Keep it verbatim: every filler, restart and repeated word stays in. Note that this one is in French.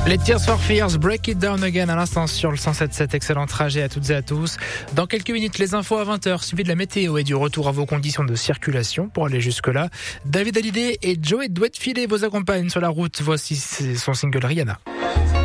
Les Tears for Fears, Break It Down Again à l'instant sur le cent sept virgule sept. Excellent trajet à toutes et à tous. Dans quelques minutes, les infos à vingt heures, suivi de la météo et du retour à vos conditions de circulation. Pour aller jusque-là, David Hallyday et Joey Douet-Filet vous accompagnent sur la route. Voici son single Rihanna.